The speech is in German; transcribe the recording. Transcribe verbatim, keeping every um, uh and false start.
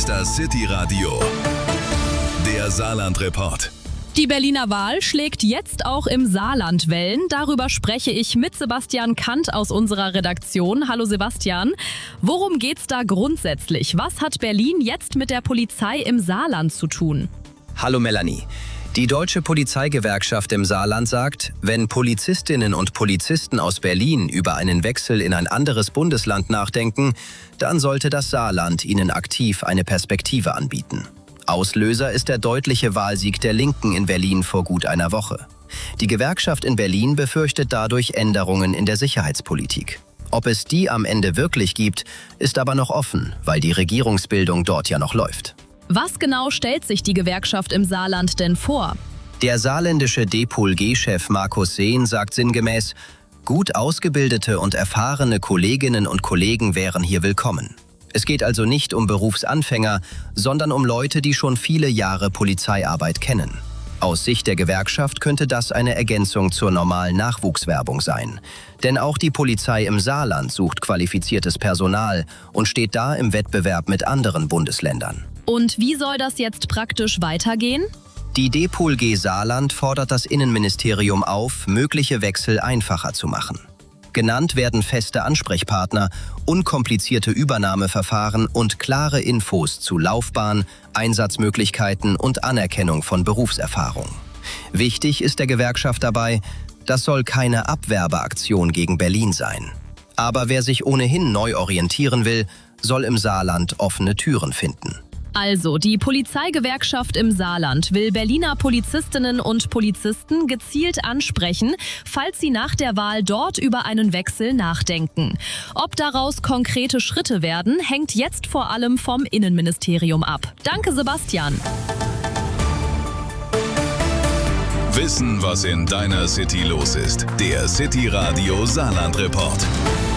ist das City-Radio, der Saarland-Report. Die Berliner Wahl schlägt jetzt auch im Saarland Wellen. Darüber spreche ich mit Sebastian Kant aus unserer Redaktion. Hallo Sebastian. Worum geht's da grundsätzlich? Was hat Berlin jetzt mit der Polizei im Saarland zu tun? Hallo Melanie. Die Deutsche Polizeigewerkschaft im Saarland sagt, wenn Polizistinnen und Polizisten aus Berlin über einen Wechsel in ein anderes Bundesland nachdenken, dann sollte das Saarland ihnen aktiv eine Perspektive anbieten. Auslöser ist der deutliche Wahlsieg der Linken in Berlin vor gut einer Woche. Die Gewerkschaft in Berlin befürchtet dadurch Änderungen in der Sicherheitspolitik. Ob es die am Ende wirklich gibt, ist aber noch offen, weil die Regierungsbildung dort ja noch läuft. Was genau stellt sich die Gewerkschaft im Saarland denn vor? Der saarländische D P O L G-Chef Markus Sehn sagt sinngemäß, gut ausgebildete und erfahrene Kolleginnen und Kollegen wären hier willkommen. Es geht also nicht um Berufsanfänger, sondern um Leute, die schon viele Jahre Polizeiarbeit kennen. Aus Sicht der Gewerkschaft könnte das eine Ergänzung zur normalen Nachwuchswerbung sein. Denn auch die Polizei im Saarland sucht qualifiziertes Personal und steht da im Wettbewerb mit anderen Bundesländern. Und wie soll das jetzt praktisch weitergehen? Die D P O L G Saarland fordert das Innenministerium auf, mögliche Wechsel einfacher zu machen. Genannt werden feste Ansprechpartner, unkomplizierte Übernahmeverfahren und klare Infos zu Laufbahn, Einsatzmöglichkeiten und Anerkennung von Berufserfahrung. Wichtig ist der Gewerkschaft dabei, das soll keine Abwerbeaktion gegen Berlin sein. Aber wer sich ohnehin neu orientieren will, soll im Saarland offene Türen finden. Also, die Polizeigewerkschaft im Saarland will Berliner Polizistinnen und Polizisten gezielt ansprechen, falls sie nach der Wahl dort über einen Wechsel nachdenken. Ob daraus konkrete Schritte werden, hängt jetzt vor allem vom Innenministerium ab. Danke, Sebastian. Wissen, was in deiner City los ist. Der City-Radio Saarland-Report.